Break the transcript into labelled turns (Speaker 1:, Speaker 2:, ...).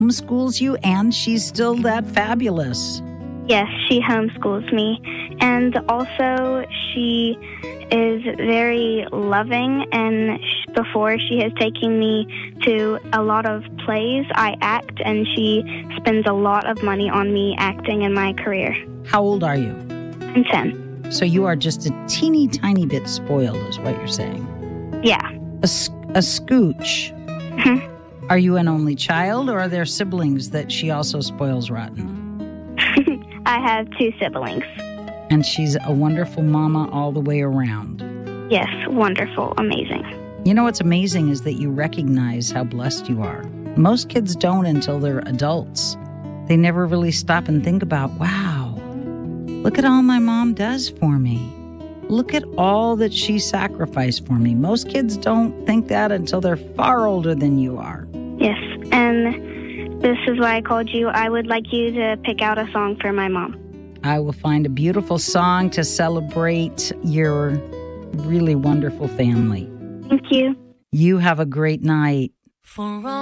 Speaker 1: homeschools you, and she's still that fabulous.
Speaker 2: Yes, she homeschools me. And also, she is very loving, and before she has taken me to a lot of plays. I act, and she spends a lot of money on me acting in my career.
Speaker 1: How old are you?
Speaker 2: I'm 10.
Speaker 1: So you are just a teeny tiny bit spoiled, is what you're saying.
Speaker 2: Yeah.
Speaker 1: A scooch.
Speaker 2: Mhm.
Speaker 1: Are you an only child, or are there siblings that she also spoils rotten?
Speaker 2: I have 2 siblings.
Speaker 1: And she's a wonderful mama all the way around.
Speaker 2: Yes, wonderful, amazing.
Speaker 1: You know what's amazing is that you recognize how blessed you are. Most kids don't until they're adults. They never really stop and think about, wow, look at all my mom does for me. Look at all that she sacrificed for me. Most kids don't think that until they're far older than you are.
Speaker 2: Yes, and this is why I called you. I would like you to pick out a song for my mom.
Speaker 1: I will find a beautiful song to celebrate your really wonderful family.
Speaker 2: Thank you.
Speaker 1: You have a great night.
Speaker 3: For all